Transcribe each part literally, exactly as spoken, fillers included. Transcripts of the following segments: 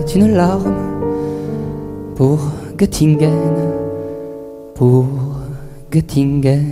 une larme pour Göttingen, pour Göttingen.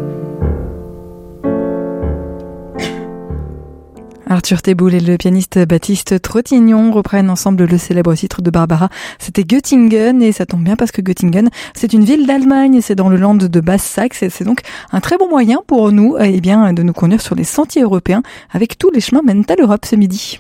Arthur Théboul et le pianiste Baptiste Trottignon reprennent ensemble le célèbre titre de Barbara. C'était Göttingen, et ça tombe bien parce que Göttingen, c'est une ville d'Allemagne, c'est dans le land de Basse-Saxe, et c'est donc un très bon moyen pour nous, eh bien, de nous conduire sur les sentiers européens avec tous les chemins mènent à l'Europe ce midi.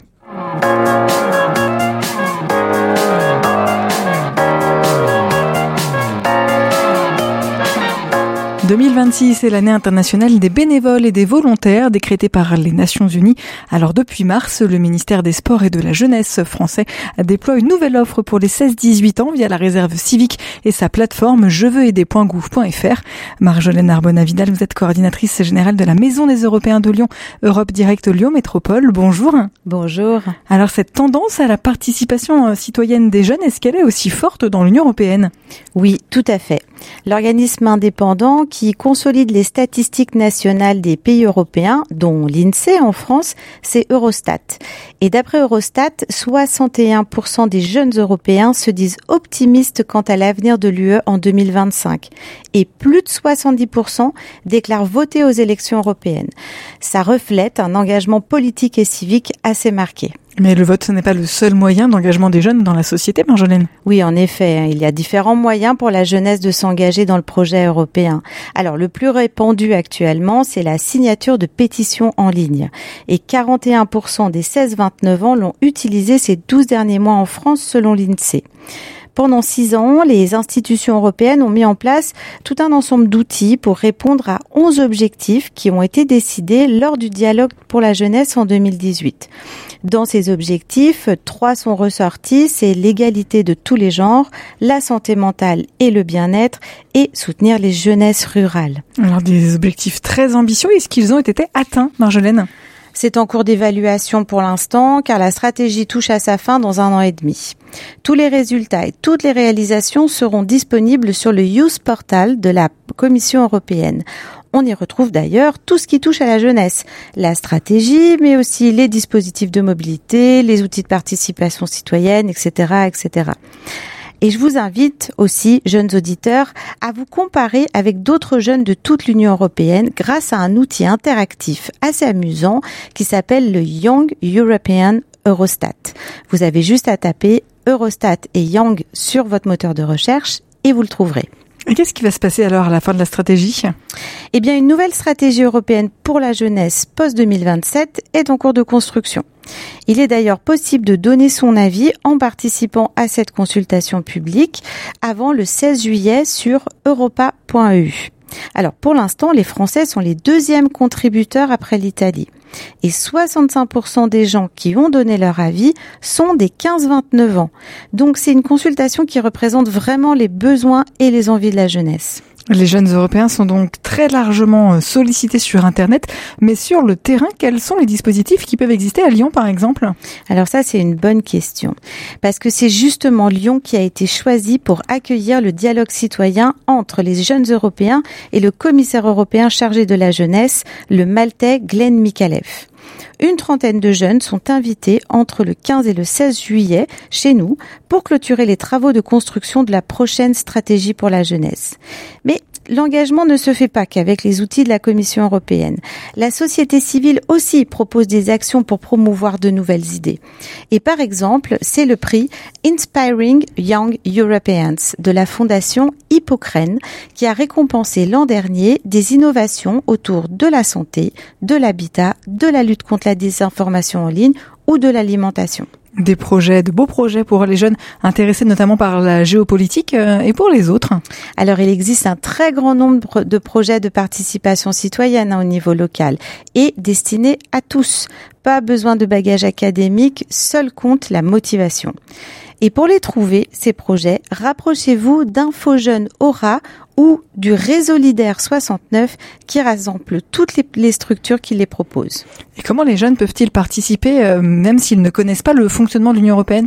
deux mille vingt-six est l'année internationale des bénévoles et des volontaires décrétée par les Nations Unies. Alors depuis mars, le ministère des Sports et de la Jeunesse français déploie une nouvelle offre pour les seize dix-huit ans via la réserve civique et sa plateforme je veux aider point gouv point f r. Marjolaine Arbona-Vidal, vous êtes coordinatrice générale de la Maison des Européens de Lyon, Europe Direct Lyon Métropole. Bonjour. Bonjour. Alors cette tendance à la participation citoyenne des jeunes, est-ce qu'elle est aussi forte dans l'Union européenne ? Oui, tout à fait. L'organisme indépendant qui consolide les statistiques nationales des pays européens, dont l'INSEE en France, c'est Eurostat. Et d'après Eurostat, soixante et un pour cent des jeunes Européens se disent optimistes quant à l'avenir de l'U E en deux mille vingt-cinq. Et plus de soixante-dix pour cent déclarent voter aux élections européennes. Ça reflète un engagement politique et civique assez marqué. Mais le vote, ce n'est pas le seul moyen d'engagement des jeunes dans la société, Marjolaine. Oui, en effet, il y a différents moyens pour la jeunesse de s'engager dans le projet européen. Alors, le plus répandu actuellement, c'est la signature de pétitions en ligne. Et quarante et un pour cent des seize vingt-neuf ans l'ont utilisé ces douze derniers mois en France, selon l'INSEE. Pendant six ans, les institutions européennes ont mis en place tout un ensemble d'outils pour répondre à onze objectifs qui ont été décidés lors du dialogue pour la jeunesse en deux mille dix-huit. Dans ces objectifs, trois sont ressortis, c'est l'égalité de tous les genres, la santé mentale et le bien-être et soutenir les jeunesses rurales. Alors des objectifs très ambitieux, est-ce qu'ils ont été atteints, Marjolaine ? C'est en cours d'évaluation pour l'instant, car la stratégie touche à sa fin dans un an et demi. Tous les résultats et toutes les réalisations seront disponibles sur le Youth Portal de la Commission européenne. On y retrouve d'ailleurs tout ce qui touche à la jeunesse, la stratégie, mais aussi les dispositifs de mobilité, les outils de participation citoyenne, et cetera, et cetera. Et je vous invite aussi, jeunes auditeurs, à vous comparer avec d'autres jeunes de toute l'Union européenne grâce à un outil interactif assez amusant qui s'appelle le Young European Eurostat. Vous avez juste à taper Eurostat et Young sur votre moteur de recherche et vous le trouverez. Et qu'est-ce qui va se passer alors à la fin de la stratégie ? Eh bien, une nouvelle stratégie européenne pour la jeunesse post-deux mille vingt-sept est en cours de construction. Il est d'ailleurs possible de donner son avis en participant à cette consultation publique avant le seize juillet sur europa point e u. Alors, pour l'instant, les Français sont les deuxièmes contributeurs après l'Italie. Et soixante-cinq pour cent des gens qui ont donné leur avis sont des quinze vingt-neuf ans. Donc, c'est une consultation qui représente vraiment les besoins et les envies de la jeunesse. Les jeunes Européens sont donc très largement sollicités sur Internet, mais sur le terrain, quels sont les dispositifs qui peuvent exister à Lyon, par exemple ? Alors ça, c'est une bonne question, parce que c'est justement Lyon qui a été choisi pour accueillir le dialogue citoyen entre les jeunes Européens et le commissaire européen chargé de la jeunesse, le Maltais Glenn Mikalev. Une trentaine de jeunes sont invités entre le quinze et le seize juillet chez nous pour clôturer les travaux de construction de la prochaine stratégie pour la jeunesse. Mais l'engagement ne se fait pas qu'avec les outils de la Commission européenne. La société civile aussi propose des actions pour promouvoir de nouvelles idées. Et par exemple, c'est le prix Inspiring Young Europeans de la fondation Hippocrène qui a récompensé l'an dernier des innovations autour de la santé, de l'habitat, de la lutte contre la désinformation en ligne ou de l'alimentation. Des projets, de beaux projets pour les jeunes intéressés notamment par la géopolitique et pour les autres. Alors, il existe un très grand nombre de projets de participation citoyenne au niveau local et destinés à tous. Pas besoin de bagage académique, seul compte la motivation. Et pour les trouver, ces projets, rapprochez-vous d'InfoJeunes Aura ou du Réseau Leader soixante-neuf qui rassemble toutes les, les structures qui les proposent. Et comment les jeunes peuvent-ils participer, euh, même s'ils ne connaissent pas le fonctionnement de l'Union européenne, par exemple ?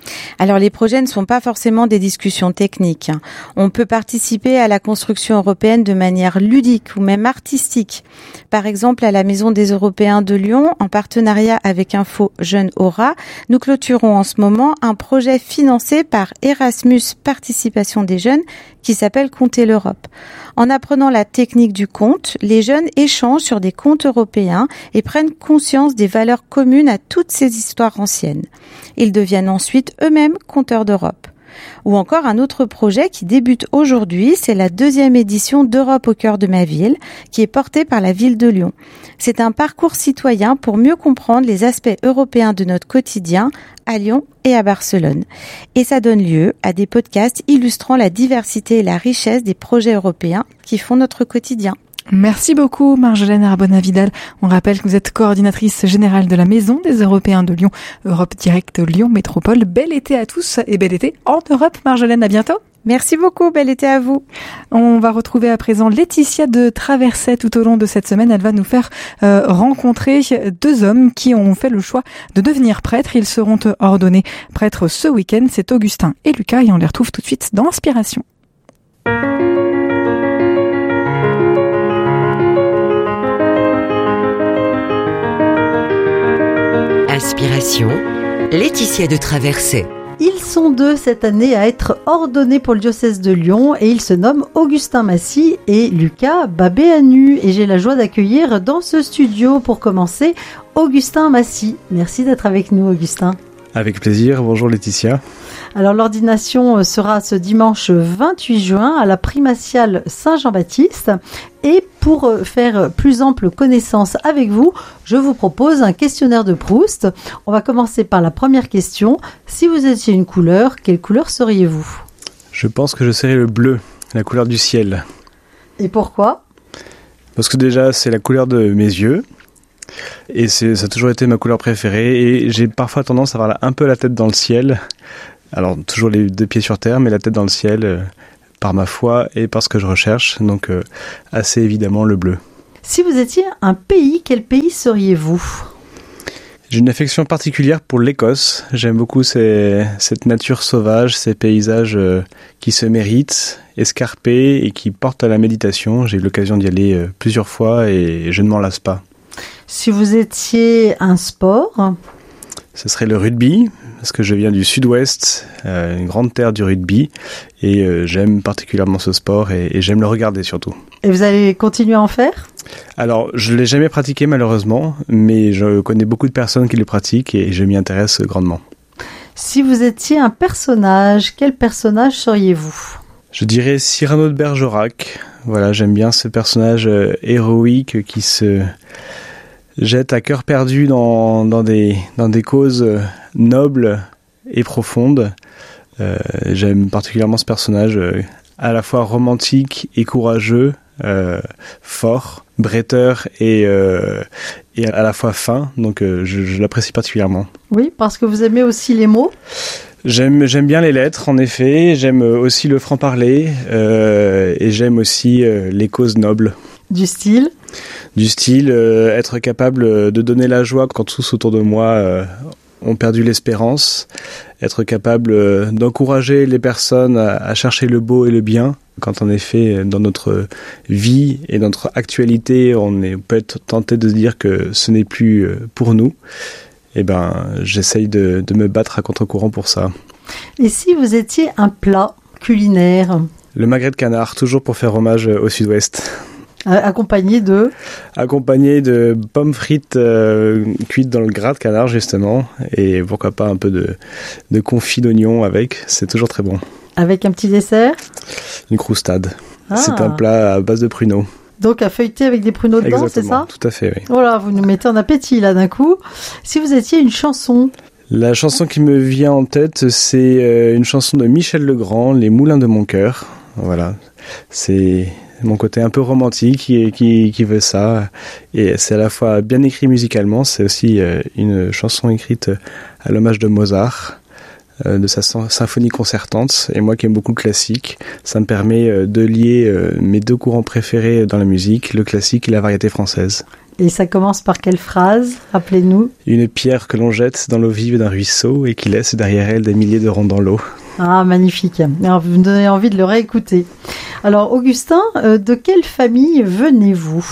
Alors les projets ne sont pas forcément des discussions techniques. On peut participer à la construction européenne de manière ludique ou même artistique. Par exemple, à la Maison des Européens de Lyon, en partenariat avec Info Jeune Aura, nous clôturons en ce moment un projet financé par Erasmus Participation des Jeunes qui s'appelle Compter l'Europe. En apprenant la technique du compte, les jeunes échangent sur des comptes européens et prennent conscience des valeurs communes à toutes ces histoires anciennes. Ils deviennent ensuite eux-mêmes compteurs d'Europe. Ou encore un autre projet qui débute aujourd'hui, c'est la deuxième édition d'Europe au cœur de ma ville, qui est portée par la ville de Lyon. C'est un parcours citoyen pour mieux comprendre les aspects européens de notre quotidien à Lyon et à Barcelone. Et ça donne lieu à des podcasts illustrant la diversité et la richesse des projets européens qui font notre quotidien. Merci beaucoup Marjolaine Arbona-Vidal. On rappelle que vous êtes coordinatrice générale de la Maison des Européens de Lyon, Europe Direct Lyon Métropole. Bel été à tous et bel été en Europe. Marjolaine, à bientôt. Merci beaucoup, bel été à vous. On va retrouver à présent Laetitia de Traverset tout au long de cette semaine. Elle va nous faire euh, rencontrer deux hommes qui ont fait le choix de devenir prêtres. Ils seront ordonnés prêtres ce week-end. C'est Augustin et Lucas et on les retrouve tout de suite dans Inspiration. Inspiration, Laetitia de Traverset. Ils sont deux cette année à être ordonnés pour le diocèse de Lyon et ils se nomment Augustin Massy et Lucas Babéanu. Et j'ai la joie d'accueillir dans ce studio pour commencer Augustin Massy. Merci d'être avec nous Augustin. Avec plaisir, bonjour Laetitia. Alors l'ordination sera ce dimanche vingt-huit juin à la primatiale Saint-Jean-Baptiste. Et pour faire plus ample connaissance avec vous, je vous propose un questionnaire de Proust. On va commencer par la première question. Si vous étiez une couleur, quelle couleur seriez-vous ? Je pense que je serais le bleu, la couleur du ciel. Et pourquoi ? Parce que déjà c'est la couleur de mes yeux. Et c'est, ça a toujours été ma couleur préférée et j'ai parfois tendance à avoir un peu la tête dans le ciel. Alors toujours les deux pieds sur terre, mais la tête dans le ciel euh, par ma foi et par ce que je recherche. Donc euh, assez évidemment le bleu. Si vous étiez un pays, quel pays seriez-vous ? J'ai une affection particulière pour l'Écosse. J'aime beaucoup ces, cette nature sauvage, ces paysages euh, qui se méritent, escarpés et qui portent à la méditation. J'ai eu l'occasion d'y aller euh, plusieurs fois et je ne m'en lasse pas. Si vous étiez un sport ? Ce serait le rugby, parce que je viens du sud-ouest, euh, une grande terre du rugby, et euh, j'aime particulièrement ce sport et, et j'aime le regarder surtout. Et vous allez continuer à en faire ? Alors, je ne l'ai jamais pratiqué malheureusement, mais je connais beaucoup de personnes qui le pratiquent et je m'y intéresse grandement. Si vous étiez un personnage, quel personnage seriez-vous ? Je dirais Cyrano de Bergerac. Voilà, j'aime bien ce personnage euh, héroïque qui se jette à cœur perdu dans, dans, des, dans des causes nobles et profondes. Euh, j'aime particulièrement ce personnage euh, à la fois romantique et courageux, euh, fort, bretteur et, euh, et à la fois fin. Donc euh, je, je l'apprécie particulièrement. Oui, parce que vous aimez aussi les mots ? J'aime, j'aime bien les lettres, en effet. J'aime aussi le franc-parler euh, et j'aime aussi euh, les causes nobles. Du style ? Du style, euh, être capable de donner la joie quand tous autour de moi euh, ont perdu l'espérance. Être capable euh, d'encourager les personnes à, à chercher le beau et le bien. Quand en effet, dans notre vie et notre actualité, on, est, on peut être tenté de se dire que ce n'est plus pour nous. Eh ben, j'essaye de, de me battre à contre-courant pour ça. Et si vous étiez un plat culinaire ? Le magret de canard, toujours pour faire hommage au sud-ouest. Accompagné de ? Accompagné de pommes frites euh, cuites dans le gras de canard, justement. Et pourquoi pas un peu de, de confit d'oignon avec, c'est toujours très bon. Avec un petit dessert ? Une croustade. Ah. C'est un plat à base de pruneaux. Donc à feuilleter avec des pruneaux dedans, c'est ça ? Tout à fait, oui. Voilà, vous nous mettez en appétit là d'un coup. Si vous étiez une chanson ? La chanson qui me vient en tête, c'est une chanson de Michel Legrand, Les Moulins de mon cœur. Voilà, c'est mon côté un peu romantique qui, qui, qui veut ça. Et c'est à la fois bien écrit musicalement, c'est aussi une chanson écrite à l'hommage de Mozart, de sa symphonie concertante. Et moi qui aime beaucoup le classique, ça me permet de lier mes deux courants préférés dans la musique, le classique et la variété française. Et ça commence par quelle phrase? Rappelez-nous. Une pierre que l'on jette dans l'eau vive d'un ruisseau et qui laisse derrière elle des milliers de ronds dans l'eau. Ah, magnifique. Alors, vous me donnez envie de le réécouter. Alors, Augustin, euh, de quelle famille venez-vous?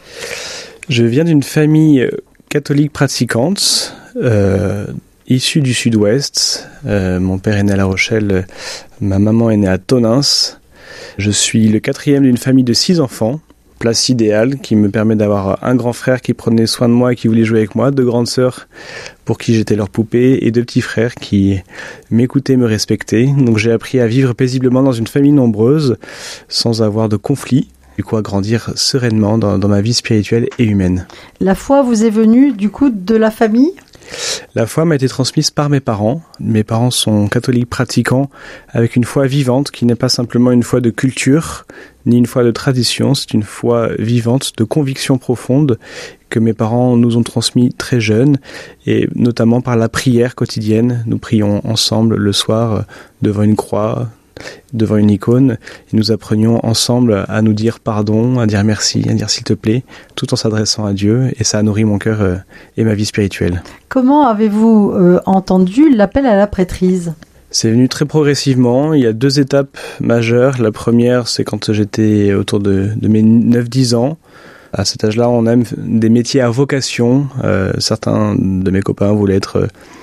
Je viens d'une famille catholique pratiquante, euh, issue du sud-ouest. Euh, mon père est né à La Rochelle, ma maman est née à Tonins. Je suis le quatrième d'une famille de six enfants. Place idéale qui me permet d'avoir un grand frère qui prenait soin de moi et qui voulait jouer avec moi, deux grandes sœurs pour qui j'étais leur poupée et deux petits frères qui m'écoutaient, me respectaient. Donc j'ai appris à vivre paisiblement dans une famille nombreuse sans avoir de conflits, du coup à grandir sereinement dans, dans ma vie spirituelle et humaine. La foi vous est venue du coup de la famille ? La foi m'a été transmise par mes parents. Mes parents sont catholiques pratiquants avec une foi vivante qui n'est pas simplement une foi de culture ni une foi de tradition, c'est une foi vivante de conviction profonde que mes parents nous ont transmis très jeunes et notamment par la prière quotidienne. Nous prions ensemble le soir devant une croix, devant une icône, et nous apprenions ensemble à nous dire pardon, à dire merci, à dire s'il te plaît, tout en s'adressant à Dieu, et ça a nourri mon cœur et ma vie spirituelle. Comment avez-vous euh, entendu l'appel à la prêtrise ? C'est venu très progressivement. Il y a deux étapes majeures. La première, c'est quand j'étais autour de, de mes neuf dix ans. À cet âge-là, on aime des métiers à vocation. Euh, certains de mes copains voulaient être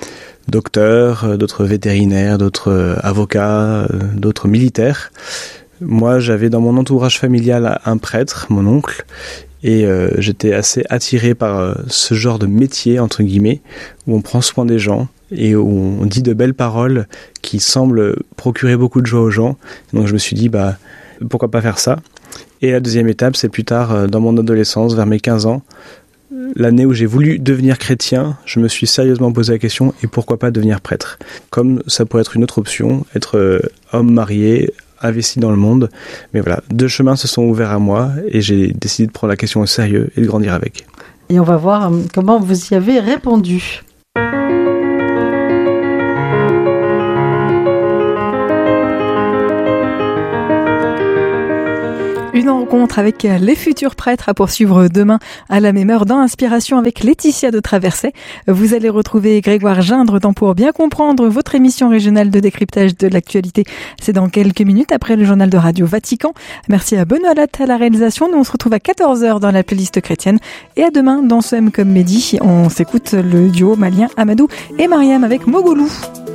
docteurs, d'autres vétérinaires, d'autres avocats, d'autres militaires. Moi, j'avais dans mon entourage familial un prêtre, mon oncle, et euh, j'étais assez attiré par euh, ce genre de métier, entre guillemets, où on prend soin des gens et où on dit de belles paroles qui semblent procurer beaucoup de joie aux gens. Donc je me suis dit, bah, pourquoi pas faire ça ? Et la deuxième étape, c'est plus tard, euh, dans mon adolescence, vers mes quinze ans, l'année où j'ai voulu devenir chrétien, je me suis sérieusement posé la question, et pourquoi pas devenir prêtre ? Comme ça pourrait être une autre option, être euh, homme marié, investi dans le monde. Mais voilà, deux chemins se sont ouverts à moi, et j'ai décidé de prendre la question au sérieux et de grandir avec. Et on va voir comment vous y avez répondu. Une rencontre avec les futurs prêtres à poursuivre demain à la même heure dans Inspiration avec Laetitia de Traversais. Vous allez retrouver Grégoire Gindre dans Pour bien comprendre, votre émission régionale de décryptage de l'actualité. C'est dans quelques minutes après le journal de Radio Vatican. Merci à Benoît Latte à la réalisation. Nous on se retrouve à quatorze heures dans la playlist chrétienne. Et à demain dans Ce M comme Mehdi. On s'écoute le duo malien Amadou et Mariam avec Mogolou.